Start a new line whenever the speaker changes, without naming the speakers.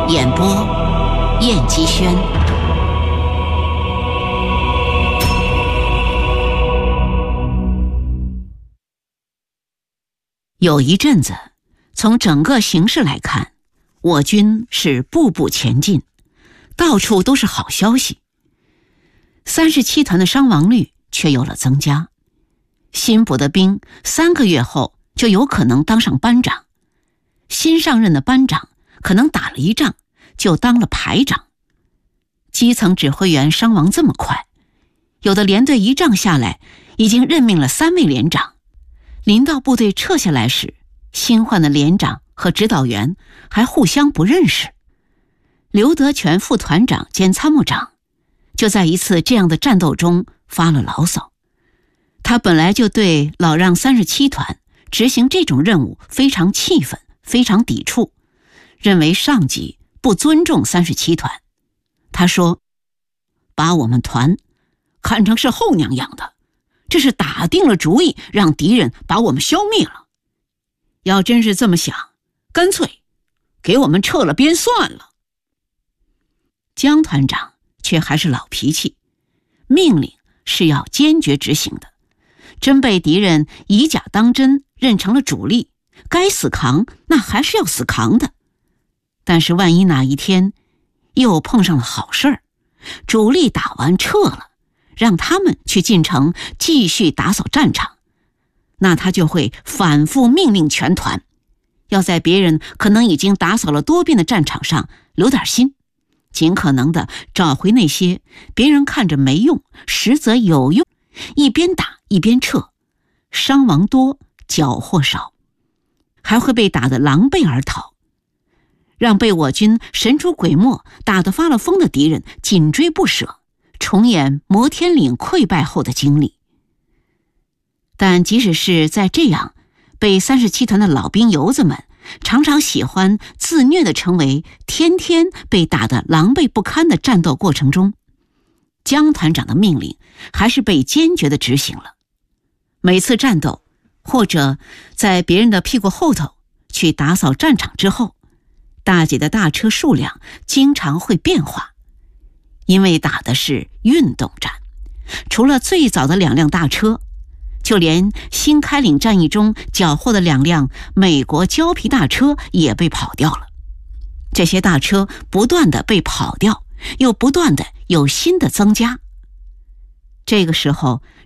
演播燕姬轩。有一阵子，从整个形势来看，我军是步步前进，到处都是好消息。37团的伤亡率却有了增加，新补的兵3个月后就有可能当上班长，新上任的班长可能打了一仗就当了排长。基层指挥员伤亡这么快，有的连队一仗下来已经任命了3位连长，临到部队撤下来时，新换的连长和指导员还互相不认识。刘德全副团长兼参谋长就在一次这样的战斗中发了牢骚。他本来就对老让37团执行这种任务非常气愤，非常抵触，认为上级不尊重37团。他说，把我们团看成是后娘养的，这是打定了主意让敌人把我们消灭了。要真是这么想，干脆给我们撤了编算了。江团长却还是老脾气，命令是要坚决执行的。真被敌人以假当真，认成了主力，该死扛那还是要死扛的。但是万一哪一天又碰上了好事儿，主力打完撤了，让他们去进城继续打扫战场，那他就会反复命令全团，要在别人可能已经打扫了多遍的战场上留点心，尽可能的找回那些别人看着没用实则有用，一边打一边撤，伤亡多缴获少，还会被打得狼狈而逃，让被我军神出鬼没打得发了疯的敌人紧追不舍，重演摩天岭溃败后的经历。但即使是在这样被37团的老兵油子们常常喜欢自虐地成为天天被打得狼狈不堪的战斗过程中，江团长的命令还是被坚决地执行了。每次战斗或者在别人的屁股后头去打扫战场之后，大姐的大车数量经常会变化，因为打的是运动战，除了最早的2辆大车，就连新开岭战役中缴获的2辆美国胶皮大车也被跑掉了。这些大车不断的被跑掉，又不断的有新的增加。这个时候